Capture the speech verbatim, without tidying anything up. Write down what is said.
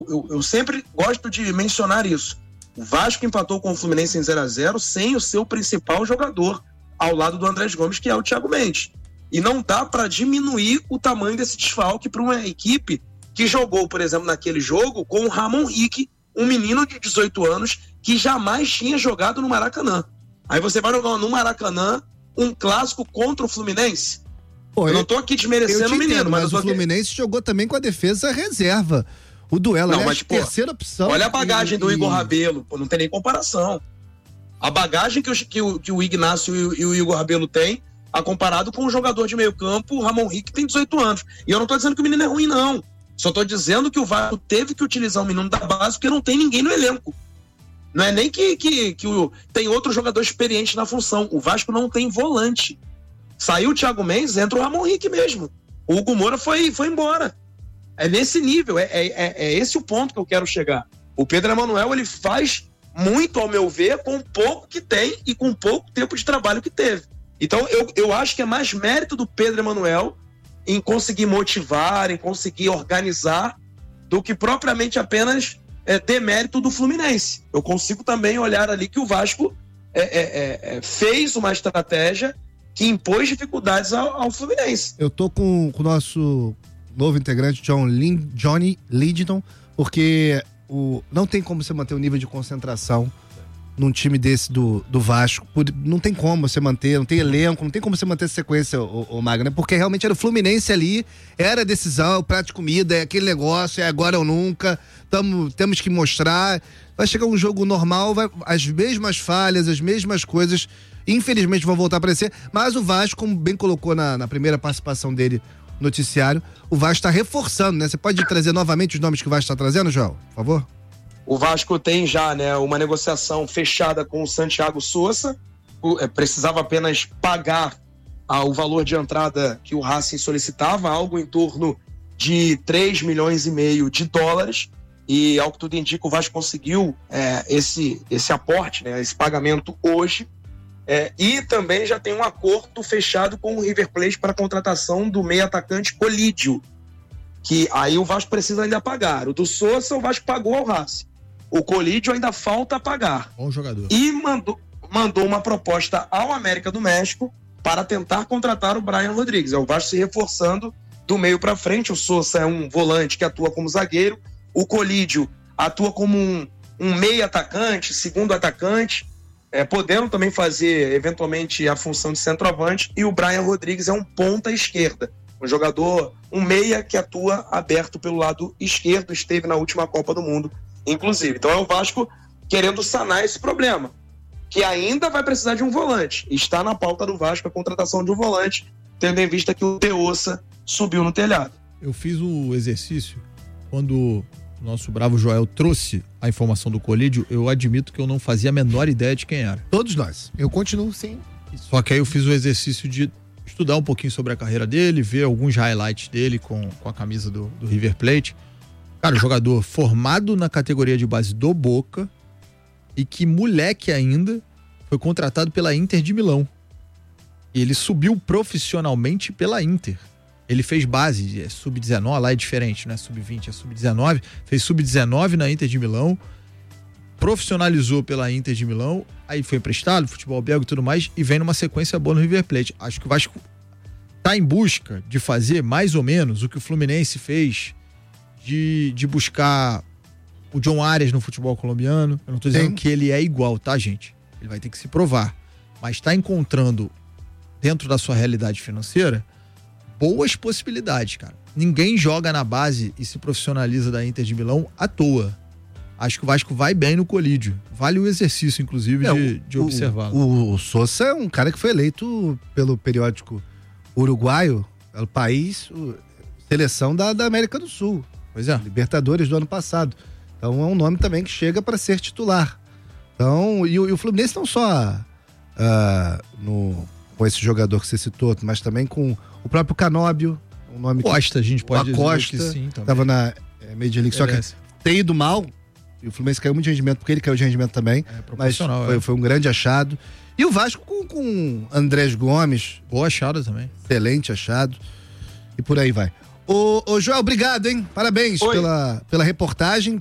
eu, eu sempre gosto de mencionar isso. O Vasco empatou com o Fluminense em zero a zero sem o seu principal jogador ao lado do Andrés Gomes, que é o Thiago Mendes. E não dá para diminuir o tamanho desse desfalque para uma equipe que jogou, por exemplo, naquele jogo com o Ramon Rick, um menino de dezoito anos que jamais tinha jogado no Maracanã. Aí você vai jogar no Maracanã um clássico contra o Fluminense. Pô, eu não tô aqui desmerecendo o menino, entendo, mas, mas eu o Fluminense aqui... jogou também com a defesa reserva. O duelo, não, é mas, a pô, terceira opção. Olha a bagagem e... do Igor Rabelo, pô, não tem nem comparação. A bagagem que o, que o, que o Ignacio e o, e o Igor Rabelo têm, a comparado com o jogador de meio campo, o Ramon Rick, que tem dezoito anos. E eu não tô dizendo que o menino é ruim, não. Só tô dizendo que o Vasco teve que utilizar o menino da base porque não tem ninguém no elenco. Não é nem que, que, que o, tem outro jogador experiente na função. O Vasco não tem volante. Saiu o Thiago Mendes, entra o Ramon Rick mesmo. O Hugo Moura foi, foi embora. É nesse nível, é, é, é esse o ponto que eu quero chegar. O Pedro Emanuel, ele faz muito, ao meu ver, com o pouco que tem e com pouco tempo de trabalho que teve. Então, eu, eu acho que é mais mérito do Pedro Emanuel em conseguir motivar, em conseguir organizar, do que propriamente apenas é, demérito do Fluminense. Eu consigo também olhar ali que o Vasco é, é, é, fez uma estratégia que impôs dificuldades ao, ao Fluminense. Eu tô com, com o nosso novo integrante, John Lin, Johnny Lidton, porque o, não tem como você manter o nível de concentração num time desse do, do Vasco. Por, não tem como você manter, não tem elenco, não tem como você manter essa sequência, o, o Magno, porque realmente era o Fluminense ali, era a decisão, o prato de comida, é aquele negócio, é agora ou nunca, tamo, temos que mostrar. Vai chegar um jogo normal, vai, as mesmas falhas, as mesmas coisas, infelizmente vão voltar a aparecer, mas o Vasco, como bem colocou na, na primeira participação dele no noticiário, o Vasco está reforçando, né? Você pode trazer novamente os nomes que o Vasco está trazendo, João, por favor? O Vasco tem já, né, uma negociação fechada com o Santiago Sousa, o, é, precisava apenas pagar ah, o valor de entrada que o Racing solicitava, algo em torno de três milhões e meio de dólares, e ao que tudo indica, o Vasco conseguiu é, esse, esse aporte, né, esse pagamento hoje. É, e também já tem um acordo fechado com o River Plate para a contratação do meio atacante Colídio, que aí o Vasco precisa ainda pagar. O do Sousa, o Vasco pagou ao Racing. O Colídio ainda falta pagar. Bom jogador. E mandou, mandou uma proposta ao América do México para tentar contratar o Brian Rodrigues. É o Vasco se reforçando do meio para frente. O Sousa é um volante que atua como zagueiro. O Colídio atua como um, um meio atacante, segundo atacante. É, podendo também fazer, eventualmente, a função de centroavante, e o Brian Rodrigues é um ponta esquerda, um jogador, um meia que atua aberto pelo lado esquerdo, esteve na última Copa do Mundo, inclusive. Então é o Vasco querendo sanar esse problema, que ainda vai precisar de um volante. Está na pauta do Vasco a contratação de um volante, tendo em vista que o Teossa subiu no telhado. Eu fiz o exercício, quando o nosso bravo Joel trouxe a informação do Colídio, eu admito que eu não fazia a menor ideia de quem era. Todos nós. Eu continuo sem. Só que aí eu fiz o exercício de estudar um pouquinho sobre a carreira dele, ver alguns highlights dele com, com a camisa do, do River Plate. Cara, jogador formado na categoria de base do Boca e que, moleque ainda, foi contratado pela Inter de Milão. E ele subiu profissionalmente pela Inter. Ele fez base, é sub dezenove, lá é diferente, não é sub vinte, é sub dezenove. Fez sub dezenove na Inter de Milão, profissionalizou pela Inter de Milão, aí foi emprestado, futebol belga e tudo mais, e vem numa sequência boa no River Plate. Acho que o Vasco tá em busca de fazer mais ou menos o que o Fluminense fez, de, de buscar o John Arias no futebol colombiano. Eu não tô dizendo Sim. que ele é igual, tá, gente? Ele vai ter que se provar. Mas tá encontrando, dentro da sua realidade financeira, boas possibilidades, cara. Ninguém joga na base e se profissionaliza da Inter de Milão à toa. Acho que o Vasco vai bem no Colídio. Vale o exercício, inclusive, é, de, de observá-lo. O, o Sousa é um cara que foi eleito pelo periódico uruguaio, pelo país, o, seleção da, da América do Sul. Pois é. Libertadores do ano passado. Então é um nome também que chega para ser titular. Então, e, e o Fluminense não só uh, no, com esse jogador que você citou, mas também com o próprio Canóbio, um nome Costa, que, a gente pode dizer Costa, que sim, também. Tava na é, Major League Soccer, tem ido mal, e o Fluminense caiu muito de rendimento, porque ele caiu de rendimento também, é, mas foi, é. foi um grande achado. E o Vasco com, com Andrés Gomes, boa achado também. Excelente achado, e por aí vai. Ô, ô Joel, obrigado, hein? Parabéns pela, pela reportagem.